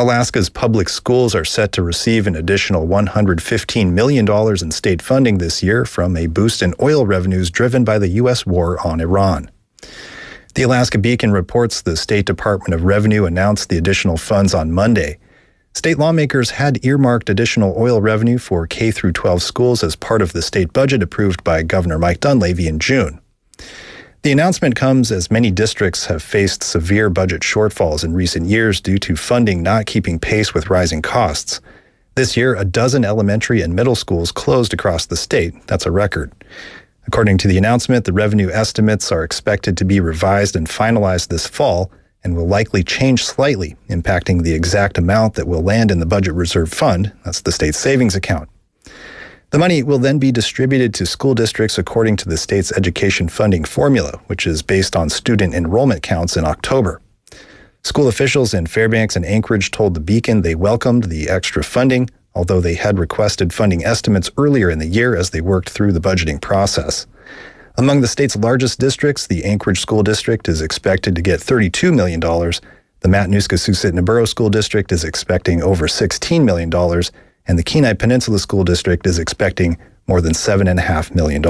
Alaska's public schools are set to receive an additional $115 million in state funding this year from a boost in oil revenues driven by the U.S. war on Iran. The Alaska Beacon reports the State Department of Revenue announced the additional funds on Monday. State lawmakers had earmarked additional oil revenue for K-12 schools as part of the state budget approved by Governor Mike Dunleavy in June. The announcement comes as many districts have faced severe budget shortfalls in recent years due to funding not keeping pace with rising costs. This year, a dozen elementary and middle schools closed across the state. That's a record. According to the announcement, the revenue estimates are expected to be revised and finalized this fall and will likely change slightly, impacting the exact amount that will land in the Budget Reserve Fund. That's the state's savings account. The money will then be distributed to school districts according to the state's education funding formula, which is based on student enrollment counts in October. School officials in Fairbanks and Anchorage told the Beacon they welcomed the extra funding, although they had requested funding estimates earlier in the year as they worked through the budgeting process. Among the state's largest districts, the Anchorage School District is expected to get $32 million. The Matanuska-Susitna School District is expecting over $16 million. And the Kenai Peninsula School District is expecting more than $7.5 million.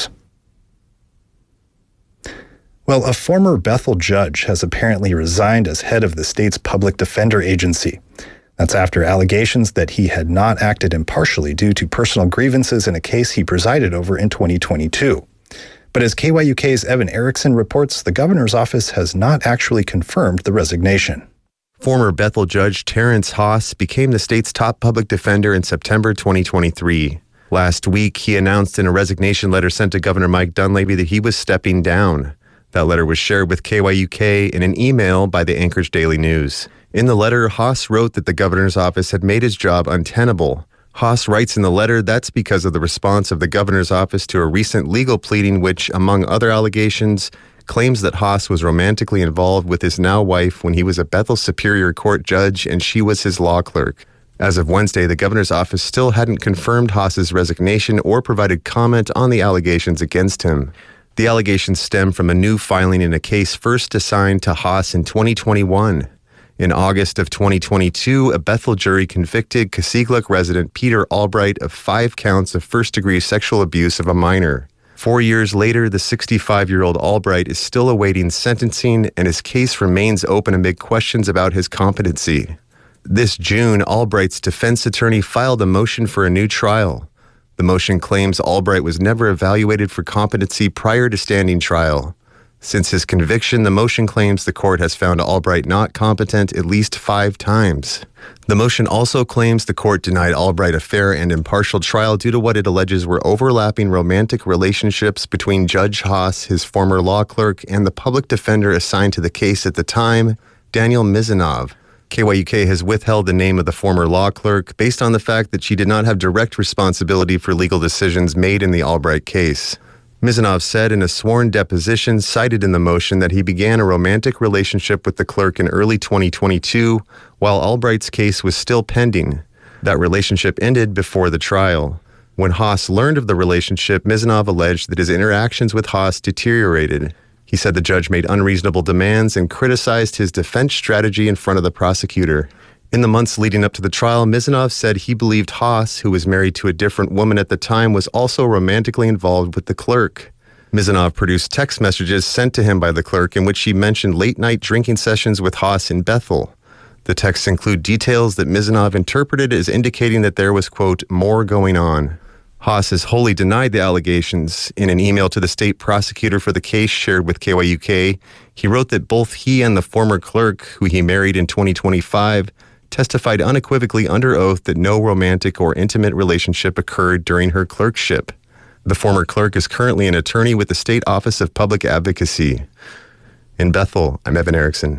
Well, a former Bethel judge has apparently resigned as head of the state's public defender agency. That's after allegations that he had not acted impartially due to personal grievances in a case he presided over in 2022. But as KYUK's Evan Erickson reports, the governor's office has not actually confirmed the resignation. Former Bethel Judge Terrence Haas became the state's top public defender in September 2023. Last week, he announced in a resignation letter sent to Governor Mike Dunleavy that he was stepping down. That letter was shared with KYUK in an email by the Anchorage Daily News. In the letter, Haas wrote that the governor's office had made his job untenable. Haas writes in the letter that's because of the response of the governor's office to a recent legal pleading which, among other allegations, claims that Haas was romantically involved with his now wife when he was a Bethel Superior Court judge and she was his law clerk. As of Wednesday, the governor's office still hadn't confirmed Haas's resignation or provided comment on the allegations against him. The allegations stem from a new filing in a case first assigned to Haas in 2021. In August of 2022, a Bethel jury convicted Kasigluk resident Peter Albright of 5 counts of first-degree sexual abuse of a minor. 4 years later, the 65-year-old Albright is still awaiting sentencing, and his case remains open amid questions about his competency. This June, Albright's defense attorney filed a motion for a new trial. The motion claims Albright was never evaluated for competency prior to standing trial. Since his conviction, the motion claims the court has found Albright not competent at least 5 times. The motion also claims the court denied Albright a fair and impartial trial due to what it alleges were overlapping romantic relationships between Judge Haas, his former law clerk, and the public defender assigned to the case at the time, Daniel Mizanov. KYUK has withheld the name of the former law clerk based on the fact that she did not have direct responsibility for legal decisions made in the Albright case. Mizanov said in a sworn deposition cited in the motion that he began a romantic relationship with the clerk in early 2022 while Albright's case was still pending. That relationship ended before the trial. When Haas learned of the relationship, Mizanov alleged that his interactions with Haas deteriorated. He said the judge made unreasonable demands and criticized his defense strategy in front of the prosecutor. In the months leading up to the trial, Mizanov said he believed Haas, who was married to a different woman at the time, was also romantically involved with the clerk. Mizanov produced text messages sent to him by the clerk in which she mentioned late-night drinking sessions with Haas in Bethel. The texts include details that Mizanov interpreted as indicating that there was, quote, more going on. Haas has wholly denied the allegations. In an email to the state prosecutor for the case shared with KYUK, he wrote that both he and the former clerk, who he married in 2025, testified unequivocally under oath that no romantic or intimate relationship occurred during her clerkship. The former clerk is currently an attorney with the State Office of Public Advocacy. In Bethel, I'm Evan Erickson.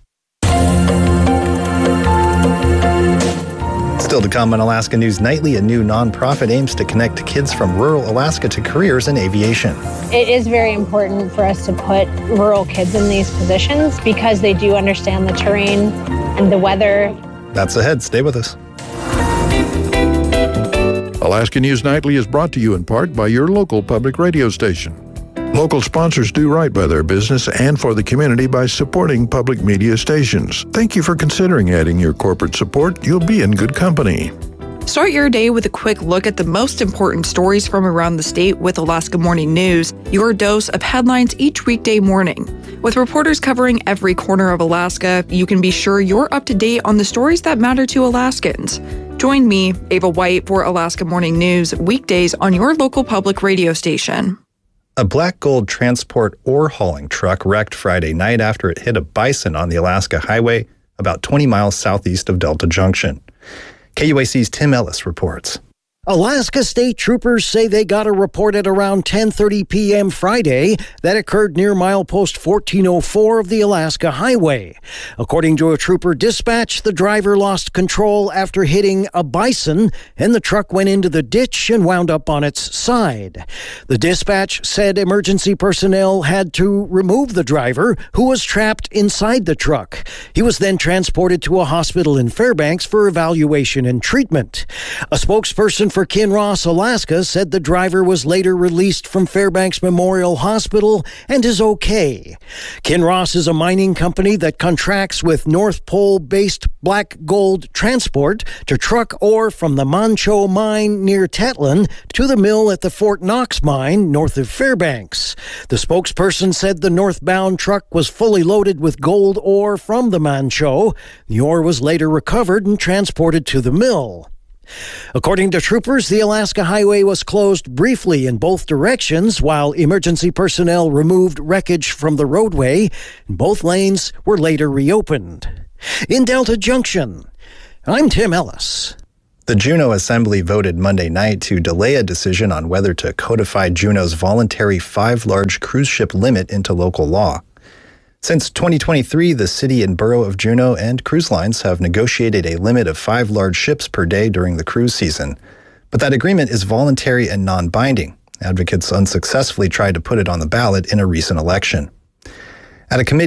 Still to come on Alaska News Nightly, a new nonprofit aims to connect kids from rural Alaska to careers in aviation. It is very important for us to put rural kids in these positions because they do understand the terrain and the weather. That's ahead. Stay with us. Alaska News Nightly is brought to you in part by your local public radio station. Local sponsors do right by their business and for the community by supporting public media stations. Thank you for considering adding your corporate support. You'll be in good company. Start your day with a quick look at the most important stories from around the state with Alaska Morning News, your dose of headlines each weekday morning. With reporters covering every corner of Alaska, you can be sure you're up to date on the stories that matter to Alaskans. Join me, Ava White, for Alaska Morning News, weekdays on your local public radio station. A Black Gold transport ore hauling truck wrecked Friday night after it hit a bison on the Alaska Highway about 20 miles southeast of Delta Junction. KUAC's Tim Ellis reports. Alaska State Troopers say they got a report at around 10:30 p.m. Friday that occurred near milepost 1404 of the Alaska Highway. According to a trooper dispatch, the driver lost control after hitting a bison, and the truck went into the ditch and wound up on its side. The dispatch said emergency personnel had to remove the driver, who was trapped inside the truck. He was then transported to a hospital in Fairbanks for evaluation and treatment. A spokesperson for Kinross, Alaska, said the driver was later released from Fairbanks Memorial Hospital and is okay. Kinross is a mining company that contracts with North Pole-based Black Gold Transport to truck ore from the Mancho mine near Tetlin to the mill at the Fort Knox mine north of Fairbanks. The spokesperson said the northbound truck was fully loaded with gold ore from the Mancho. The ore was later recovered and transported to the mill. According to troopers, the Alaska Highway was closed briefly in both directions while emergency personnel removed wreckage from the roadway. Both lanes were later reopened. In Delta Junction, I'm Tim Ellis. The Juneau Assembly voted Monday night to delay a decision on whether to codify Juneau's voluntary 5 large cruise ship limit into local law. Since 2023, the city and borough of Juneau and cruise lines have negotiated a limit of 5 large ships per day during the cruise season. But that agreement is voluntary and non-binding. Advocates unsuccessfully tried to put it on the ballot in a recent election. At a committee